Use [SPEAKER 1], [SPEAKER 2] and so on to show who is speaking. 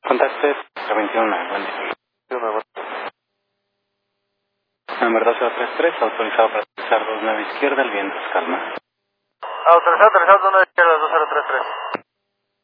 [SPEAKER 1] Contacte 21, buen día. Número 2033, autorizado para utilizar 29 izquierda, el viento es calma.
[SPEAKER 2] Autorizado 29 izquierda, 2033.